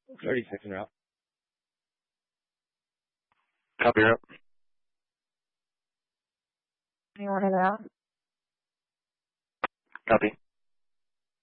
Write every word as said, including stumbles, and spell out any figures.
thirty-six en route. Copy route. Anyone in out? Copy.